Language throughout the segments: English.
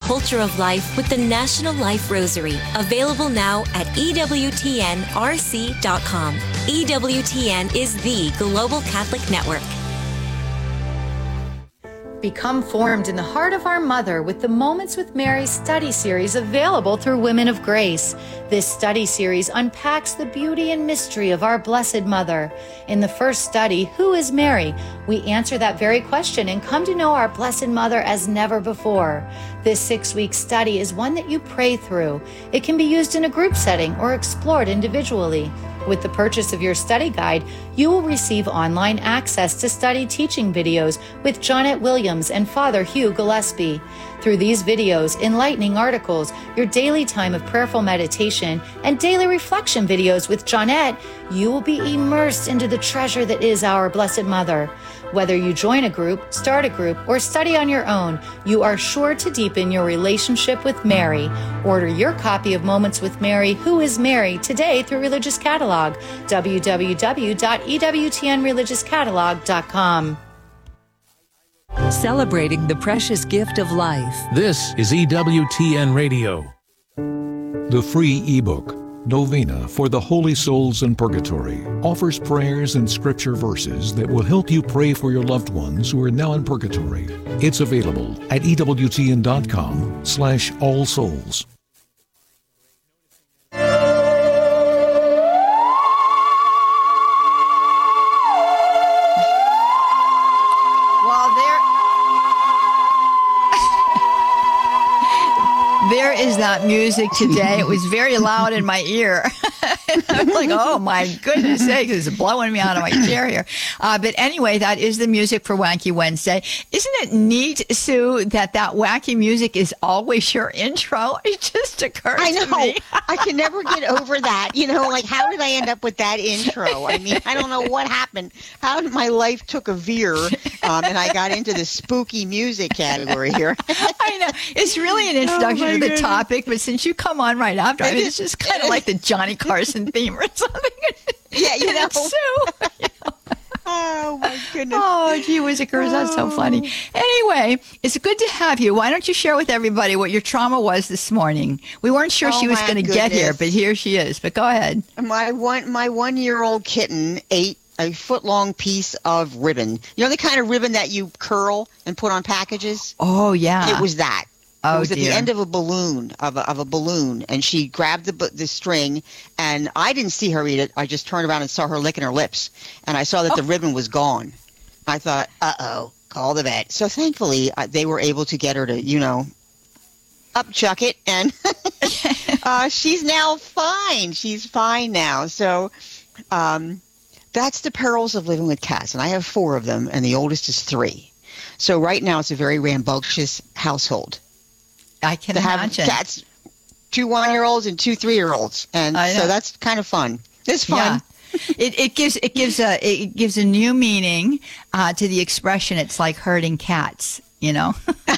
culture of life with the National Life Rosary, available now at EWTNRC.com. EWTN is the Global Catholic Network. Become formed in the heart of our Mother with the Moments with Mary study series available through Women of Grace. This study series unpacks the beauty and mystery of our Blessed Mother. In the first study, Who is Mary? We answer that very question and come to know our Blessed Mother as never before. This 6-week study is one that you pray through. It can be used in a group setting or explored individually. With the purchase of your study guide, you will receive online access to study teaching videos with Jonette Williams and Father Hugh Gillespie. Through these videos, enlightening articles, your daily time of prayerful meditation, and daily reflection videos with Jonette, you will be immersed into the treasure that is our Blessed Mother. Whether you join a group, start a group, or study on your own, you are sure to deepen your relationship with Mary. Order your copy of Moments with Mary, Who is Mary, today through Religious Catalog, www.ewtnreligiouscatalog.com. Celebrating the precious gift of life. This is EWTN Radio. The free ebook, Novena for the Holy Souls in Purgatory, offers prayers and scripture verses that will help you pray for your loved ones who are now in purgatory. It's available at EWTN.com/allsouls. There is that music today. It was very loud in my ear. And I'm like, oh my goodness sakes, it's blowing me out of my chair here. But anyway, that is the music for Wacky Wednesday. Isn't it neat, Sue, that wacky music is always your intro? It just occurred to me. I can never get over that. You know, like, how did I end up with that intro? I mean, I don't know what happened. How my life took a veer, and I got into the spooky music category here. I know. It's really an introduction to the topic, but since you come on right after, I mean, it's just kind of like the Johnny Carson theme or something. Yeah, you know. Sue. Oh, my goodness. Oh, gee whizzikers, that's so funny. Anyway, it's good to have you. Why don't you share with everybody what your trauma was this morning? We weren't sure she was going to get here, but here she is. But go ahead. My 1-year-old kitten ate a foot-long piece of ribbon. You know the kind of ribbon that you curl and put on packages? Oh, yeah. It was that. Oh, it was at dear. the end of a balloon, of a balloon, and she grabbed the string, and I didn't see her eat it. I just turned around and saw her licking her lips, and I saw that the ribbon was gone. I thought, uh-oh, call the vet. So thankfully, they were able to get her to, upchuck it, and she's now fine. She's fine now. So that's the perils of living with cats, and I have 4 of them, and the oldest is 3. So right now, it's a very rambunctious household. I can imagine. Have cats, 2 1-year-olds and 2 3-year-olds, and so that's kind of fun. It's fun. Yeah. It gives a new meaning to the expression. It's like herding cats, you know.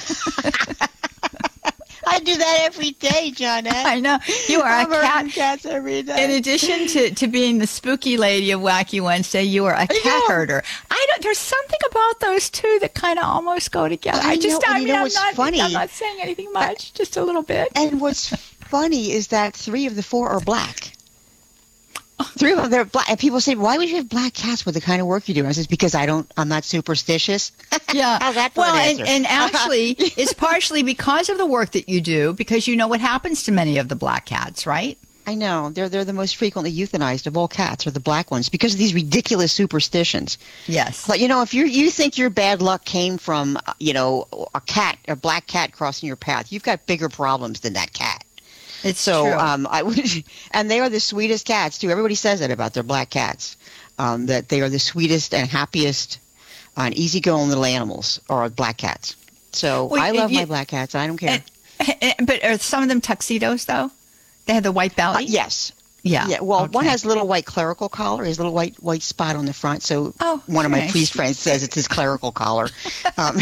I do that every day, Jonette. I know. You are a cat. Cats every day. In addition to being the spooky lady of Wacky Wednesday, you are a cat herder. There's something about those two that kind of almost go together. I'm not saying anything much, just a little bit. And what's funny is that 3 of the 4 are black. 3 of them, they're black. And people say, why would you have black cats with the kind of work you do? And I says, because I'm not superstitious. Yeah. How's that for well, an answer? and actually, it's partially because of the work that you do, because you know what happens to many of the black cats, right? I know. They're the most frequently euthanized of all cats, are the black ones, because of these ridiculous superstitions. Yes. But, if you think your bad luck came from, a black cat crossing your path, you've got bigger problems than that cat. It's true. And they are the sweetest cats, too. Everybody says that about their black cats, that they are the sweetest and happiest and easygoing little animals are black cats. So I love my black cats. I don't care. But are some of them tuxedos, though? They have the white belly? Yes. Yeah. Well, one has a little white clerical collar. He has a little white spot on the front. So one of my priest friends says it's his clerical collar. And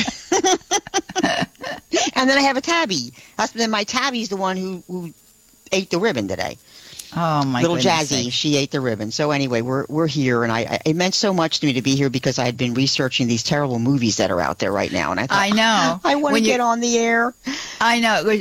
then I have a tabby. Then my tabby's the one who ate the ribbon today. Oh, my little goodness Jazzy, sake. she ate the ribbon. So anyway, we're here, and it meant so much to me to be here because I had been researching these terrible movies that are out there right now, and I thought, I know. I want to get on the air. I know.